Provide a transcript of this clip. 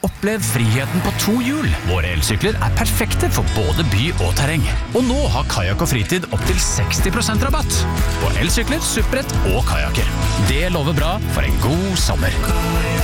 Opplev friheten på 2 hjul. Våre elsykler perfekte for både by og terreng. Og nå har Kajakk og Fritid opp til 60% rabatt på elsykler, supprett og kajakker. Det lover bra for en god sommer.